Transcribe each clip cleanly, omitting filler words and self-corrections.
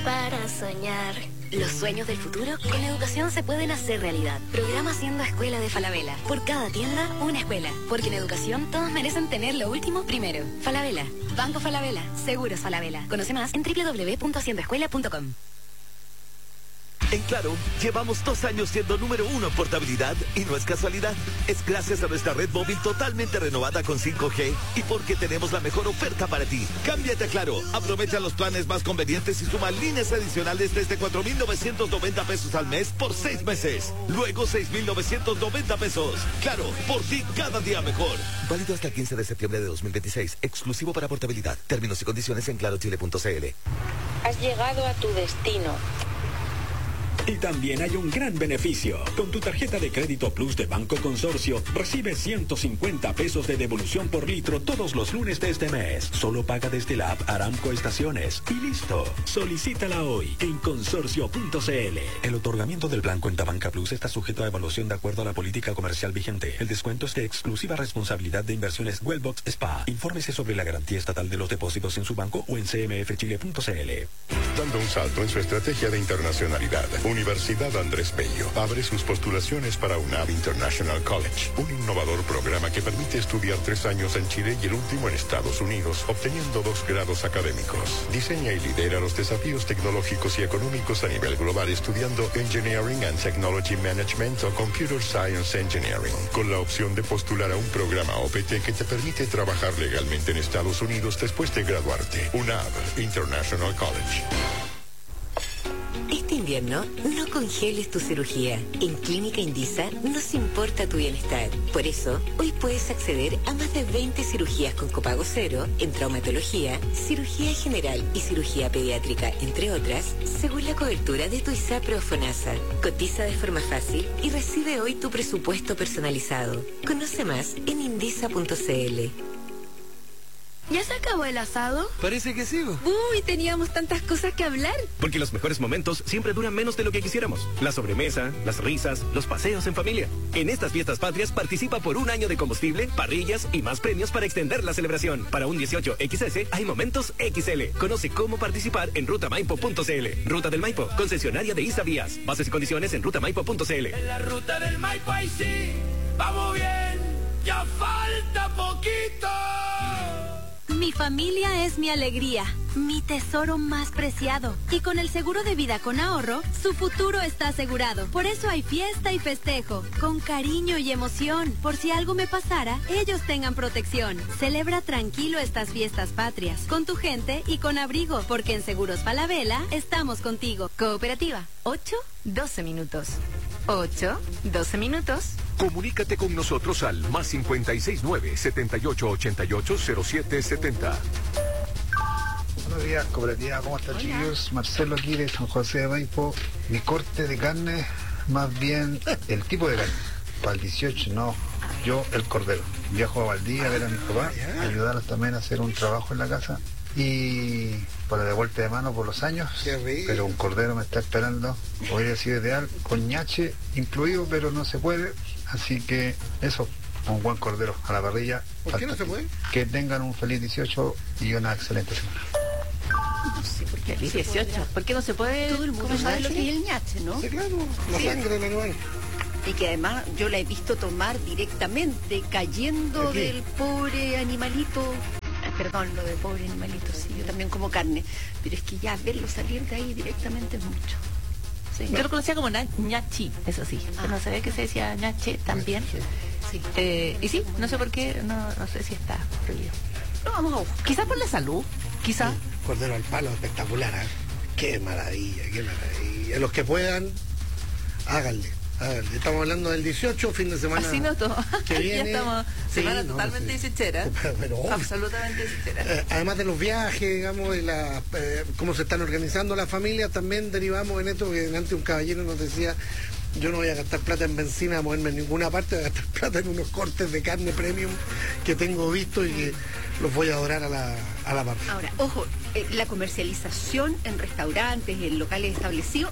para soñar. Los sueños del futuro con educación se pueden hacer realidad. Programa Siendo Escuela de Falabella. Por cada tienda, una escuela. Porque en educación todos merecen tener lo último primero. Falabella. Banco Falabella. Seguros Falabella. Conoce más en www.haciendoescuela.com. En Claro, llevamos 2 años siendo número 1 en portabilidad y no es casualidad. Es gracias a nuestra red móvil totalmente renovada con 5G y porque tenemos la mejor oferta para ti. Cámbiate a Claro, aprovecha los planes más convenientes y suma líneas adicionales desde 4,990 pesos al mes por 6 meses. Luego 6,990 pesos. Claro, por ti cada día mejor. Válido hasta el 15 de septiembre de 2026. Exclusivo para portabilidad. Términos y condiciones en clarochile.cl. Has llegado a tu destino. Y también hay un gran beneficio. Con tu tarjeta de crédito Plus de Banco Consorcio, recibes 150 pesos de devolución por litro todos los lunes de este mes. Solo paga desde la app Aramco Estaciones. Y listo. Solicítala hoy en consorcio.cl. El otorgamiento del plan Cuenta Banca Plus está sujeto a evaluación de acuerdo a la política comercial vigente. El descuento es de exclusiva responsabilidad de Inversiones Wellbox Spa. Infórmese sobre la garantía estatal de los depósitos en su banco o en cmfchile.cl. Dando un salto en su estrategia de internacionalidad, Universidad Andrés Bello abre sus postulaciones para UNAV International College, un innovador programa que permite estudiar 3 años en Chile y el último en Estados Unidos, obteniendo 2 grados académicos. Diseña y lidera los desafíos tecnológicos y económicos a nivel global estudiando Engineering and Technology Management o Computer Science Engineering, con la opción de postular a un programa OPT que te permite trabajar legalmente en Estados Unidos después de graduarte. UNAV International College. Este invierno, no congeles tu cirugía. En Clínica Indisa nos importa tu bienestar. Por eso, hoy puedes acceder a más de 20 cirugías con copago cero en traumatología, cirugía general y cirugía pediátrica, entre otras, según la cobertura de tu ISAPRE o FONASA. Cotiza de forma fácil y recibe hoy tu presupuesto personalizado. Conoce más en indisa.cl. ¿Ya se acabó el asado? Parece que sí. Uy, teníamos tantas cosas que hablar. Porque los mejores momentos siempre duran menos de lo que quisiéramos. La sobremesa, las risas, los paseos en familia. En estas fiestas patrias participa por 1 año de combustible, parrillas y más premios para extender la celebración. Para un 18XS hay momentos XL. Conoce cómo participar en rutamaipo.cl. Ruta del Maipo, concesionaria de ISA Vías. Bases y condiciones en rutamaipo.cl. En la ruta del Maipo ahí sí, vamos bien, ya falta poquito. Mi familia es mi alegría, mi tesoro más preciado. Y con el seguro de vida con ahorro, su futuro está asegurado. Por eso hay fiesta y festejo, con cariño y emoción. Por si algo me pasara, ellos tengan protección. Celebra tranquilo estas fiestas patrias, con tu gente y con abrigo, porque en Seguros Falabella estamos contigo. Cooperativa, 8-12 minutos. 8-12 minutos. Comunícate con nosotros al más 569-7888-0770. Buenos días, cooperativa, ¿cómo están, chicos? Marcelo aquí de San José de Maipo. Mi corte de carne, más bien el tipo de carne. Para el 18, no, yo el cordero. Viajo a Valdivia a ver a mi papá, ayudarlos también a hacer un trabajo en la casa. Y por el de vuelta de mano por los años, pero un cordero me está esperando. Hubiera sido ideal, con ñache incluido, pero no se puede. Así que eso, un buen cordero a la parrilla. ¿Por qué no se puede? Que tengan un feliz 18 y una excelente semana. No sé por qué 18. ¿Por qué no se puede? Todo el mundo sabe lo que es el ñache, ¿no? Sí, claro, la sangre del animal. Y que además yo la he visto tomar directamente, cayendo del pobre animalito. Perdón, lo de pobre animalito, sí, yo también como carne. Pero es que ya verlo salir de ahí directamente es mucho. Sí. Yo lo conocía como ñachi, eso sí. Pero no sabía que se decía ñache también. Sí. Y sí, no sé por qué, no sé si está prohibido. No, vamos a buscar. Quizás por la salud, quizás. Sí, cordero al palo, espectacular, ¿eh? Qué maravilla, qué maravilla. Los que puedan, háganle. Estamos hablando del 18, fin de semana. Así noto. Que viene. Ya estamos semana totalmente dieciochera. Absolutamente dieciochera. Además de los viajes, digamos, y cómo se están organizando las familias, también derivamos en esto que antes un caballero nos decía: yo no voy a gastar plata en benzina, a moverme en ninguna parte, voy a gastar plata en unos cortes de carne premium que tengo visto y que los voy a adorar a la parrilla. Ahora, ojo, la comercialización en restaurantes, en locales establecidos,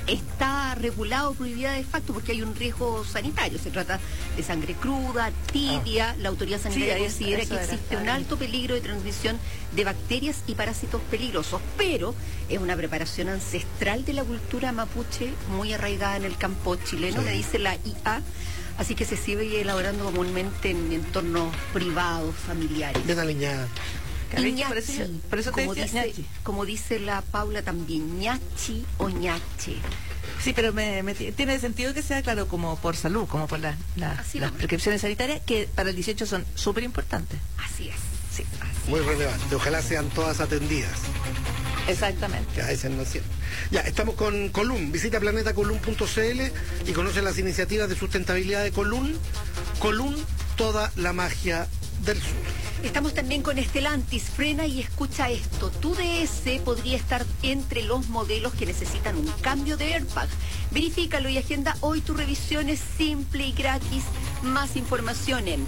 está regulada o prohibida de facto porque hay un riesgo sanitario. Se trata de sangre cruda, tibia. La autoridad sanitaria considera que existe un alto peligro de transmisión de bacterias y parásitos peligrosos, pero es una preparación ancestral de la cultura mapuche muy arraigada en el campo chileno, me dice la IA. Así que se sigue elaborando comúnmente en entornos privados, familiares. De la liñada. Por eso como dice la Paula también, ñachi o ñache. Sí, pero tiene sentido que sea, claro, como por salud, como por las prescripciones sanitarias, que para el 18 son súper importantes. Así es. Sí, muy relevante. Ojalá sean todas atendidas. Exactamente. Ya, ese no es cierto. Ya, estamos con Colún. Visita planetacolún.cl y conoce las iniciativas de sustentabilidad de Colún. Colún, toda la magia del sur. Estamos también con Stellantis. Frena y escucha esto. Tu DS podría estar entre los modelos que necesitan un cambio de airbag. Verifícalo y agenda hoy tu revisión. Es simple y gratis. Más información en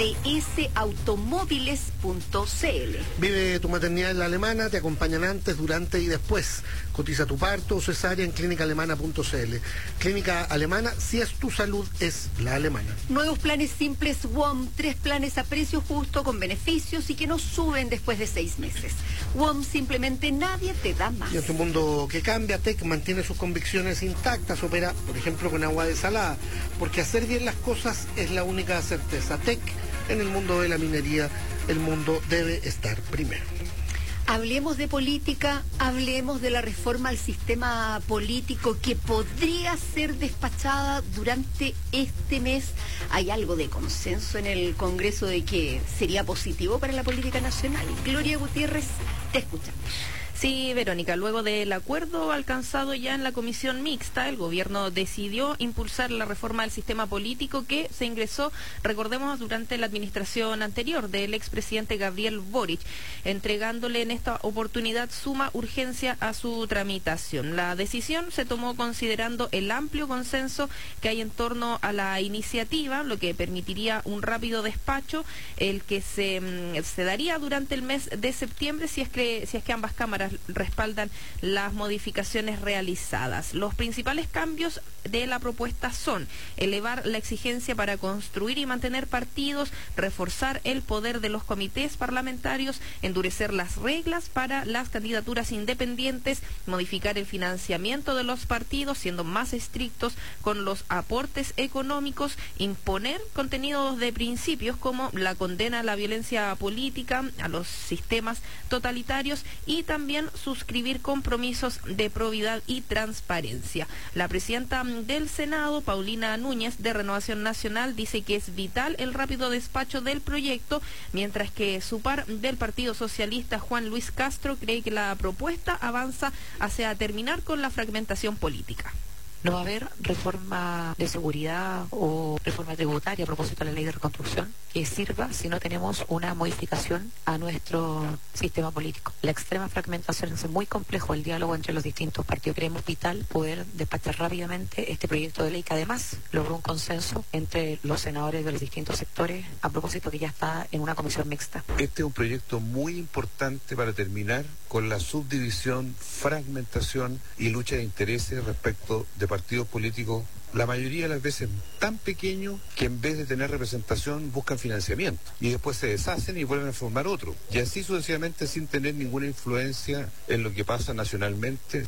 dsautomóviles.cl. Vive tu maternidad en la Alemana, te acompañan antes, durante y después. Cotiza tu parto o cesárea en clínicaalemana.cl. Clínica Alemana, si es tu salud, es la alemana. Nuevos planes simples WOM, 3 planes a precio justo con beneficios y que no suben después de 6 meses. WOM, simplemente nadie te da más. Y en tu mundo que cambia, TEC mantiene sus convicciones intactas, opera, por ejemplo, con agua desalada, porque hacer bien las cosas es la única certeza. TEC, en el mundo de la minería, el mundo debe estar primero. Hablemos de política, hablemos de la reforma al sistema político que podría ser despachada durante este mes. Hay algo de consenso en el Congreso de que sería positivo para la política nacional. Gloria Gutiérrez, te escuchamos. Sí, Verónica, luego del acuerdo alcanzado ya en la comisión mixta, el gobierno decidió impulsar la reforma del sistema político que se ingresó, recordemos, durante la administración anterior del expresidente Gabriel Boric, entregándole en esta oportunidad suma urgencia a su tramitación. La decisión se tomó considerando el amplio consenso que hay en torno a la iniciativa, lo que permitiría un rápido despacho, el que se daría durante el mes de septiembre si es que ambas cámaras respaldan las modificaciones realizadas. Los principales cambios de la propuesta son elevar la exigencia para construir y mantener partidos, reforzar el poder de los comités parlamentarios, endurecer las reglas para las candidaturas independientes, modificar el financiamiento de los partidos, siendo más estrictos con los aportes económicos, imponer contenidos de principios como la condena a la violencia política, a los sistemas totalitarios y también suscribir compromisos de probidad y transparencia. La presidenta del Senado, Paulina Núñez, de Renovación Nacional, dice que es vital el rápido despacho del proyecto, mientras que su par del Partido Socialista, Juan Luis Castro, cree que la propuesta avanza hacia terminar con la fragmentación política. No va a haber reforma de seguridad o reforma tributaria a propósito de la ley de reconstrucción que sirva si no tenemos una modificación a nuestro sistema político. La extrema fragmentación hace muy complejo el diálogo entre los distintos partidos. Creemos vital poder despachar rápidamente este proyecto de ley que además logró un consenso entre los senadores de los distintos sectores a propósito que ya está en una comisión mixta. Este es un proyecto muy importante para terminar con la subdivisión, fragmentación y lucha de intereses respecto de partidos políticos, la mayoría de las veces tan pequeños que en vez de tener representación buscan financiamiento y después se deshacen y vuelven a formar otro. Y así sucesivamente sin tener ninguna influencia en lo que pasa nacionalmente.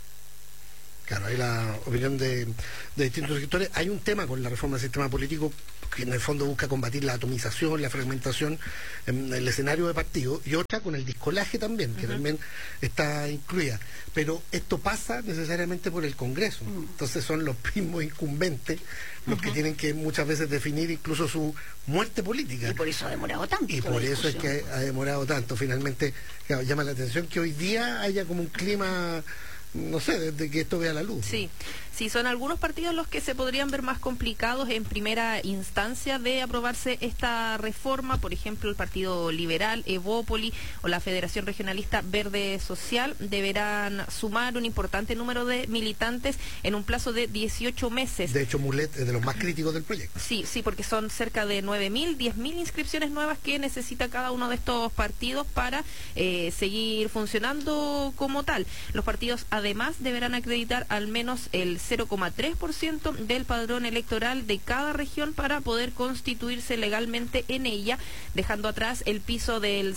Claro, hay la opinión de distintos sectores. Hay un tema con la reforma del sistema político que en el fondo busca combatir la atomización, la fragmentación en el escenario de partidos, y otra con el discolaje también, que también está incluida. Pero esto pasa necesariamente por el Congreso. Entonces son los mismos incumbentes los que tienen que muchas veces definir incluso su muerte política. Y por eso ha demorado tanto. Y por eso es que ha demorado tanto. Finalmente, claro, llama la atención que hoy día haya como un clima, no sé, desde que esto vea la luz. Sí, sí, son algunos partidos los que se podrían ver más complicados en primera instancia de aprobarse esta reforma, por ejemplo el Partido Liberal, Evópoli o la Federación Regionalista Verde Social deberán sumar un importante número de militantes en un plazo de 18 meses. De hecho, Mulet es de los más críticos del proyecto. Sí, sí, porque son cerca de 9.000, 10.000 inscripciones nuevas que necesita cada uno de estos partidos para seguir funcionando como tal. Los partidos Además, deberán acreditar al menos el 0,3% del padrón electoral de cada región para poder constituirse legalmente en ella, dejando atrás el piso del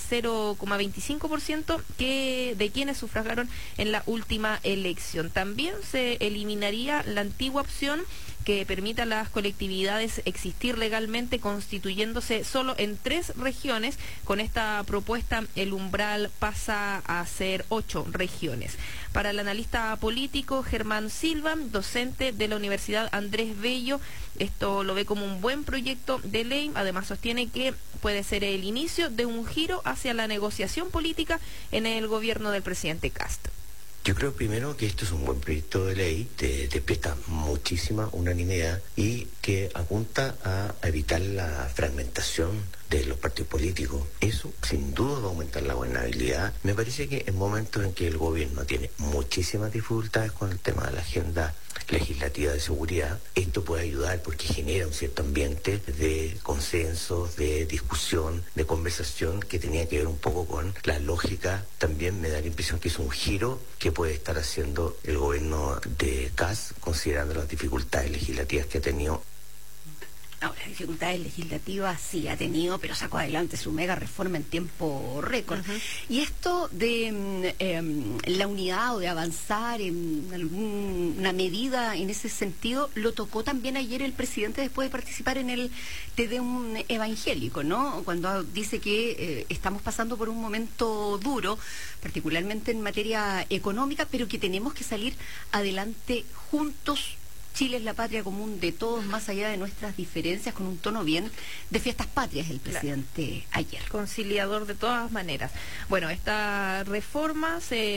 0,25% de quienes sufragaron en la última elección. También se eliminaría la antigua opción que permita a las colectividades existir legalmente constituyéndose solo en 3 regiones. Con esta propuesta el umbral pasa a ser 8 regiones. Para el analista político Germán Silva, docente de la Universidad Andrés Bello, esto lo ve como un buen proyecto de ley. Además sostiene que puede ser el inicio de un giro hacia la negociación política en el gobierno del presidente Kast. Yo creo primero que esto es un buen proyecto de ley, despierta muchísima unanimidad y que apunta a evitar la fragmentación de los partidos políticos. Eso sin duda va a aumentar la gobernabilidad. Me parece que en momentos en que el gobierno tiene muchísimas dificultades con el tema de la agenda legislativa de seguridad, esto puede ayudar porque genera un cierto ambiente de consenso, de discusión, de conversación que tenía que ver un poco con la lógica. También me da la impresión que es un giro que puede estar haciendo el gobierno de Kast, considerando las dificultades legislativas que ha tenido. Ahora, dificultades legislativas sí ha tenido, pero sacó adelante su mega reforma en tiempo récord. Y esto de la unidad o de avanzar en alguna medida en ese sentido, lo tocó también ayer el presidente después de participar en el Te Deum evangélico, ¿no? Cuando dice que estamos pasando por un momento duro, particularmente en materia económica, pero que tenemos que salir adelante juntos. Chile es la patria común de todos, más allá de nuestras diferencias, con un tono bien de fiestas patrias el presidente ayer. Conciliador de todas maneras. Bueno, esta reforma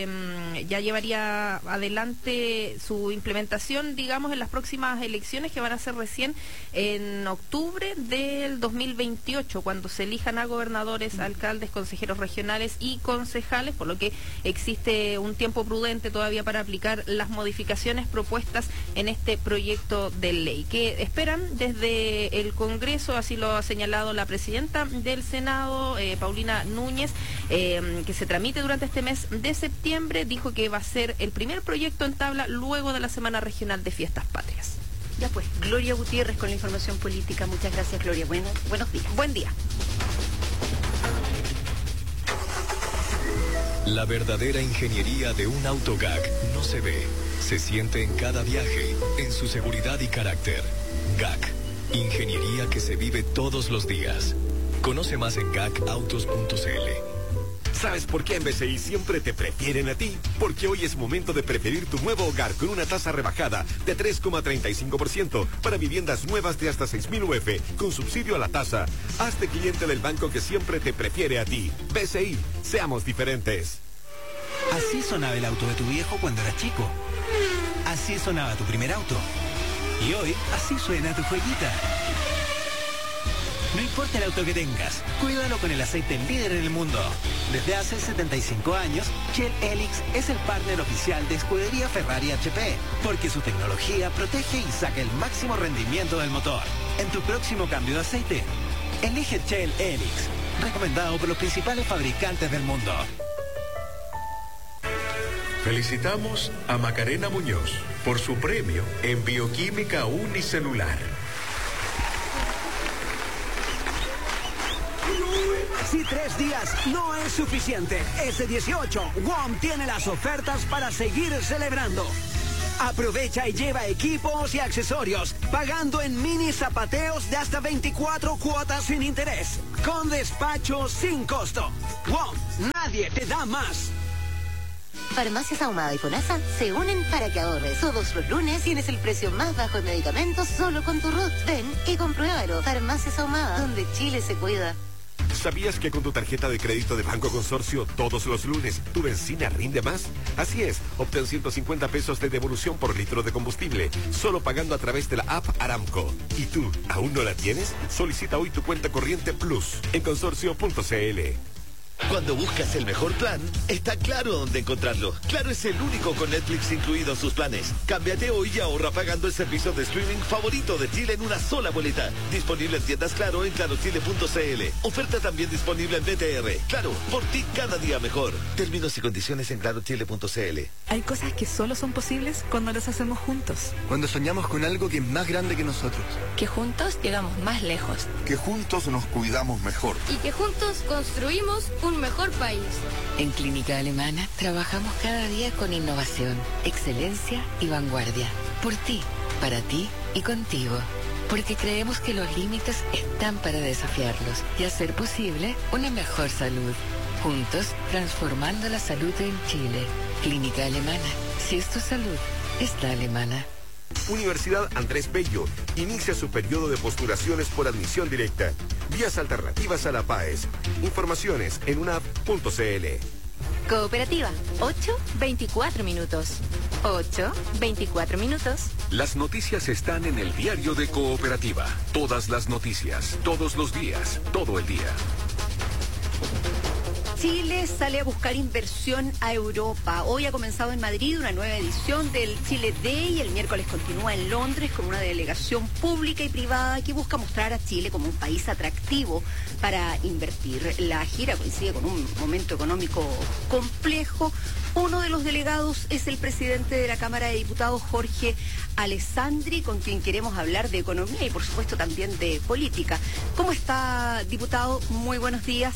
ya llevaría adelante su implementación, digamos, en las próximas elecciones que van a ser recién en octubre del 2028, cuando se elijan a gobernadores, alcaldes, consejeros regionales y concejales, por lo que existe un tiempo prudente todavía para aplicar las modificaciones propuestas en este proyecto de ley, que esperan desde el Congreso, así lo ha señalado la presidenta del Senado, Paulina Núñez, que se tramite durante este mes de septiembre. Dijo que va a ser el primer proyecto en tabla luego de la Semana Regional de Fiestas Patrias. Ya pues, Gloria Gutiérrez con la información política. Muchas gracias, Gloria. Buenos días. Buen día. La verdadera ingeniería de un auto GAC no se ve, se siente en cada viaje, en su seguridad y carácter. GAC, ingeniería que se vive todos los días. Conoce más en gacautos.cl. ¿Sabes por qué en BCI siempre te prefieren a ti? Porque hoy es momento de preferir tu nuevo hogar con una tasa rebajada de 3,35% para viviendas nuevas de hasta 6.000 UF con subsidio a la tasa. Hazte cliente del banco que siempre te prefiere a ti. BCI, seamos diferentes. Así sonaba el auto de tu viejo cuando eras chico. Así sonaba tu primer auto. Y hoy, así suena tu joyita. No importa el auto que tengas, cuídalo con el aceite líder en el mundo. Desde hace 75 años, Shell Helix es el partner oficial de Escudería Ferrari HP, porque su tecnología protege y saca el máximo rendimiento del motor. En tu próximo cambio de aceite, elige Shell Helix, recomendado por los principales fabricantes del mundo. Felicitamos a Macarena Muñoz por su premio en Bioquímica Unicelular. Si 3 días no es suficiente, ese 18, WOM tiene las ofertas para seguir celebrando. Aprovecha y lleva equipos y accesorios, pagando en mini zapateos de hasta 24 cuotas sin interés, con despacho sin costo. WOM, nadie te da más. Farmacias Ahumada y FONASA se unen para que ahorres. Todos los lunes tienes el precio más bajo en medicamentos solo con tu RUT. Ven y compruébalo. Farmacias Ahumada, donde Chile se cuida. ¿Sabías que con tu tarjeta de crédito de Banco Consorcio todos los lunes tu benzina rinde más? Así es, obtén 150 pesos de devolución por litro de combustible, solo pagando a través de la app Aramco. ¿Y tú, aún no la tienes? Solicita hoy tu cuenta corriente Plus en consorcio.cl. Cuando buscas el mejor plan, está Claro dónde encontrarlo. Claro es el único con Netflix incluido en sus planes. Cámbiate hoy y ahorra pagando el servicio de streaming favorito de Chile en una sola boleta. Disponible en tiendas Claro en clarochile.cl. Oferta también disponible en BTR. Claro, por ti cada día mejor. Términos y condiciones en clarochile.cl. Hay cosas que solo son posibles cuando las hacemos juntos. Cuando soñamos con algo que es más grande que nosotros. Que juntos llegamos más lejos. Que juntos nos cuidamos mejor. Y que juntos construimos un mejor país. En Clínica Alemana trabajamos cada día con innovación, excelencia y vanguardia. Por ti, para ti y contigo. Porque creemos que los límites están para desafiarlos y hacer posible una mejor salud. Juntos, transformando la salud en Chile. Clínica Alemana. Si es tu salud, está alemana. Universidad Andrés Bello inicia su periodo de postulaciones por admisión directa. Vías alternativas a la PAES. Informaciones en unap.cl. Cooperativa, 8:24 minutos. 8:24 minutos. Las noticias están en el diario de Cooperativa. Todas las noticias, todos los días, todo el día. Chile sale a buscar inversión a Europa. Hoy ha comenzado en Madrid una nueva edición del Chile Day y el miércoles continúa en Londres con una delegación pública y privada que busca mostrar a Chile como un país atractivo para invertir. La gira coincide con un momento económico complejo. Uno de los delegados es el presidente de la Cámara de Diputados, Jorge Alessandri, con quien queremos hablar de economía y por supuesto también de política. ¿Cómo está, diputado? Muy buenos días.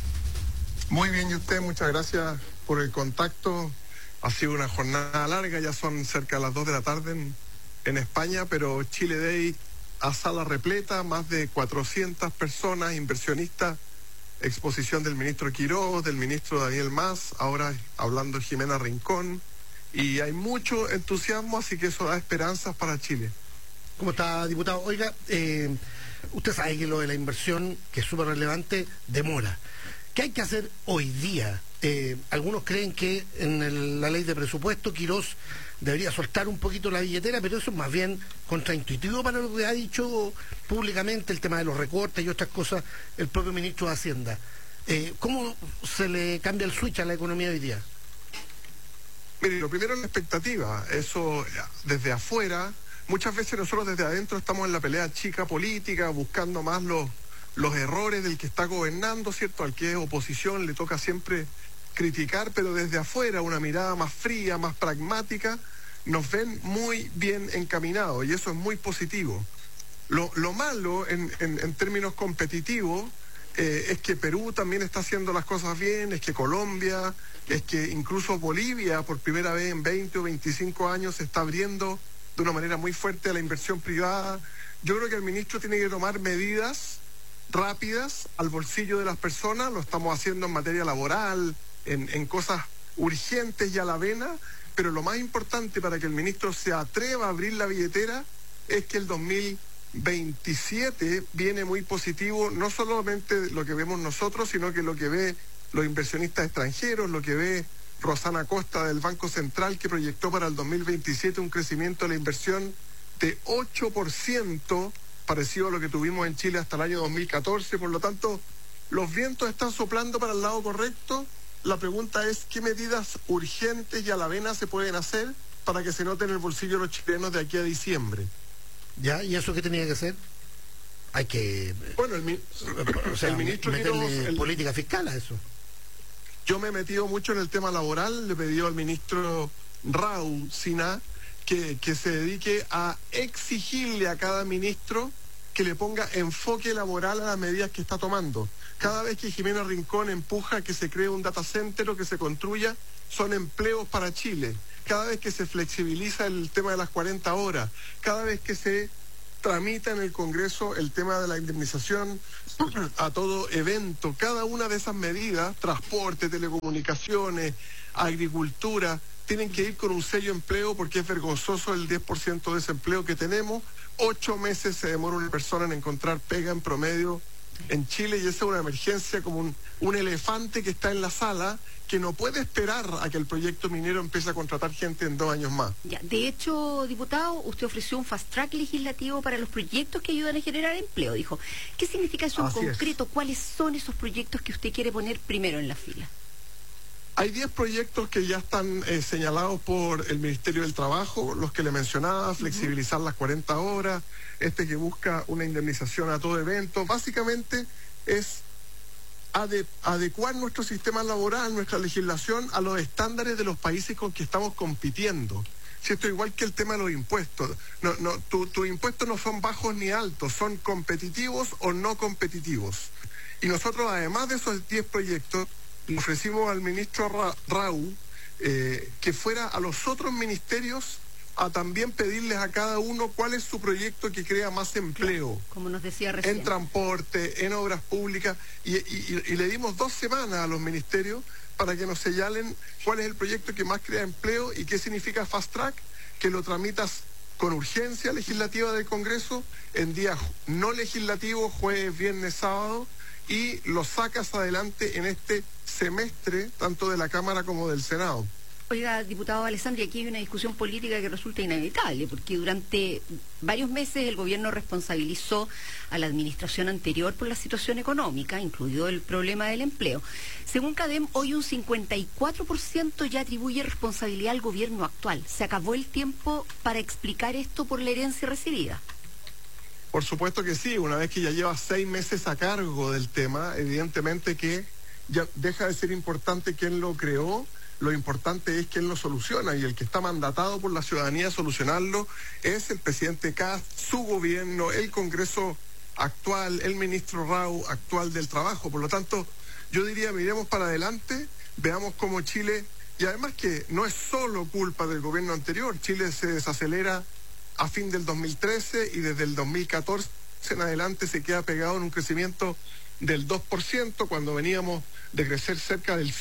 Muy bien, y usted, muchas gracias por el contacto. Ha sido una jornada larga, ya son cerca de las 2 de la tarde en España, pero Chile Day a sala repleta, más de 400 personas, inversionistas, exposición del ministro Quiroz, del ministro Daniel Mas, ahora hablando Jimena Rincón, y hay mucho entusiasmo, así que eso da esperanzas para Chile. ¿Cómo está, diputado? Oiga, usted sabe que lo de la inversión, que es súper relevante, demora. ¿Qué hay que hacer hoy día? Algunos creen que en la ley de presupuesto Quiroz debería soltar un poquito la billetera, pero eso es más bien contraintuitivo para lo que ha dicho públicamente, el tema de los recortes y otras cosas, el propio ministro de Hacienda. ¿Cómo se le cambia el switch a la economía hoy día? Mire, lo primero es la expectativa. Eso desde afuera, muchas veces nosotros desde adentro estamos en la pelea chica política, buscando más los errores del que está gobernando, ¿cierto? Al que es oposición le toca siempre criticar, pero desde afuera, una mirada más fría, más pragmática, nos ven muy bien encaminados y eso es muy positivo. Lo malo en términos competitivos es que Perú también está haciendo las cosas bien, es que Colombia, es que incluso Bolivia por primera vez en 20 o 25 años se está abriendo de una manera muy fuerte a la inversión privada. Yo creo que el ministro tiene que tomar medidas rápidas al bolsillo de las personas, lo estamos haciendo en materia laboral, en cosas urgentes y a la vena, pero lo más importante para que el ministro se atreva a abrir la billetera es que el 2027 viene muy positivo, no solamente lo que vemos nosotros, sino que lo que ve los inversionistas extranjeros, lo que ve Rosana Costa del Banco Central, que proyectó para el 2027 un crecimiento de la inversión de 8%, parecido a lo que tuvimos en Chile hasta el año 2014, por lo tanto, los vientos están soplando para el lado correcto. La pregunta es, ¿qué medidas urgentes y a la vena se pueden hacer para que se note en el bolsillo de los chilenos de aquí a diciembre? ¿Ya? ¿Y eso qué tenía que hacer? Hay que... Bueno, el ministro meterle política fiscal a eso. Yo me he metido mucho en el tema laboral, le pedí al ministro Raúl Siná que se dedique a exigirle a cada ministro que le ponga enfoque laboral a las medidas que está tomando. Cada vez que Jimena Rincón empuja que se cree un data center o que se construya, son empleos para Chile. Cada vez que se flexibiliza el tema de las 40 horas, cada vez que se tramita en el Congreso el tema de la indemnización a todo evento, cada una de esas medidas, transporte, telecomunicaciones, agricultura, tienen que ir con un sello empleo porque es vergonzoso el 10% de desempleo que tenemos. 8 meses se demora una persona en encontrar pega en promedio en Chile, y esa es una emergencia como un elefante que está en la sala, que no puede esperar a que el proyecto minero empiece a contratar gente en 2 años más. Ya, de hecho, diputado, usted ofreció un fast track legislativo para los proyectos que ayudan a generar empleo, dijo. ¿Qué significa eso en concreto? ¿Cuáles son esos proyectos que usted quiere poner primero en la fila? Hay 10 proyectos que ya están señalados por el Ministerio del Trabajo, los que le mencionaba, flexibilizar las 40 horas, que busca una indemnización a todo evento. Básicamente es adecuar nuestro sistema laboral, nuestra legislación a los estándares de los países con que estamos compitiendo. Esto igual que el tema de los impuestos. Tus impuestos no son bajos ni altos, son competitivos o no competitivos. Y nosotros, además de esos 10 proyectos, le ofrecimos al ministro Raúl que fuera a los otros ministerios a también pedirles a cada uno cuál es su proyecto que crea más empleo. Como nos decía recién. En transporte, en obras públicas, y le dimos 2 semanas a los ministerios para que nos señalen cuál es el proyecto que más crea empleo y qué significa fast track, que lo tramitas con urgencia legislativa del Congreso en días no legislativos, jueves, viernes, sábado, y lo sacas adelante en este semestre, tanto de la Cámara como del Senado. Oiga, diputado Alessandri, aquí hay una discusión política que resulta inevitable, porque durante varios meses el gobierno responsabilizó a la administración anterior por la situación económica, incluido el problema del empleo. Según CADEM, hoy un 54% ya atribuye responsabilidad al gobierno actual. ¿Se acabó el tiempo para explicar esto por la herencia recibida? Por supuesto que sí, una vez que ya lleva 6 meses a cargo del tema, evidentemente que ya deja de ser importante quién lo creó. Lo importante es quién lo soluciona, y el que está mandatado por la ciudadanía a solucionarlo es el presidente Kast, su gobierno, el Congreso actual, el ministro Rau actual del Trabajo. Por lo tanto, yo diría, miremos para adelante, veamos cómo Chile, y además que no es solo culpa del gobierno anterior, Chile se desacelera a fin del 2013 y desde el 2014 en adelante se queda pegado en un crecimiento del 2%, cuando veníamos de crecer cerca del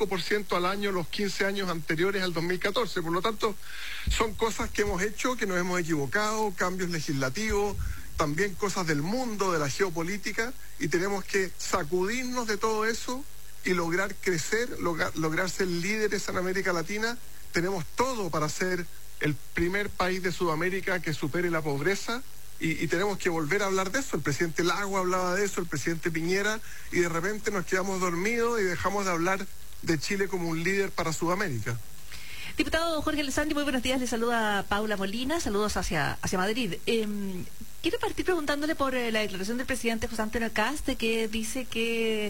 5% al año los 15 años anteriores al 2014. Por lo tanto, son cosas que hemos hecho, que nos hemos equivocado, cambios legislativos, también cosas del mundo, de la geopolítica, y tenemos que sacudirnos de todo eso y lograr crecer, lograr ser líderes en América Latina. Tenemos todo para ser el primer país de Sudamérica que supere la pobreza, y tenemos que volver a hablar de eso. El presidente Lago hablaba de eso, el presidente Piñera, y de repente nos quedamos dormidos y dejamos de hablar de Chile como un líder para Sudamérica. Diputado Jorge Alessandri, muy buenos días. Le saluda Paula Molina, saludos hacia Madrid. Quiero partir preguntándole por la declaración del presidente José Antonio Kast, que dice que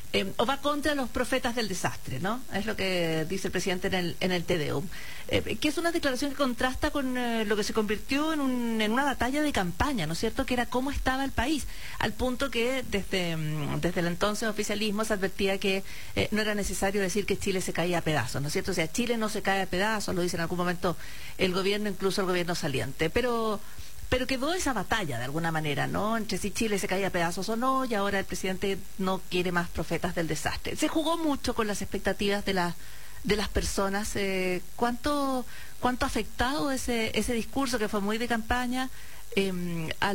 o va contra los profetas del desastre, ¿no? Es lo que dice el presidente en el TDU. Que es una declaración que contrasta con lo que se convirtió en una batalla de campaña, ¿no es cierto?, que era cómo estaba el país, al punto que desde el entonces oficialismo se advertía que no era necesario decir que Chile se caía a pedazos, ¿no es cierto? O sea, Chile no se cae a pedazos, lo dice en algún momento el gobierno, incluso el gobierno saliente, pero quedó esa batalla de alguna manera, ¿no?, entre si Chile se caía a pedazos o no, y ahora el presidente no quiere más profetas del desastre. Se jugó mucho con las expectativas de las personas. ¿Cuánto ha afectado ese discurso que fue muy de campaña a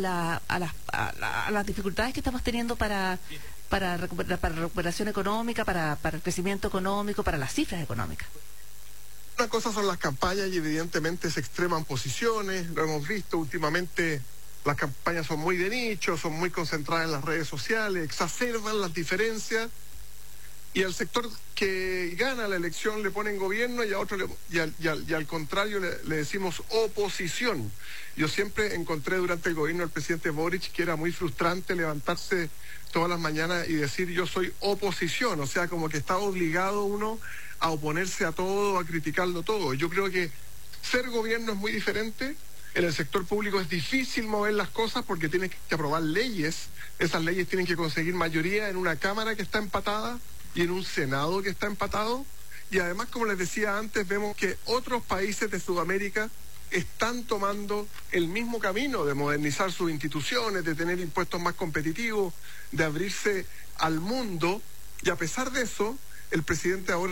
las dificultades que estamos teniendo para recuperación económica, para el crecimiento económico, para las cifras económicas? Una cosa son las campañas, y evidentemente se extreman posiciones, lo hemos visto últimamente. Las campañas son muy de nicho, son muy concentradas en las redes sociales, exacerban las diferencias, y al sector que gana la elección le ponen gobierno, y a otro y al contrario le decimos oposición. Yo siempre encontré durante el gobierno del presidente Boric que era muy frustrante levantarse todas las mañanas y decir yo soy oposición, o sea, como que estaba obligado uno a oponerse a todo, a criticarlo todo. Yo creo que ser gobierno es muy diferente. En el sector público es difícil mover las cosas porque tienes que aprobar leyes. Esas leyes tienen que conseguir mayoría en una Cámara que está empatada y en un Senado que está empatado. Y además, como les decía antes, vemos que otros países de Sudamérica están tomando el mismo camino de modernizar sus instituciones, de tener impuestos más competitivos, de abrirse al mundo. Y a pesar de eso, el presidente ahora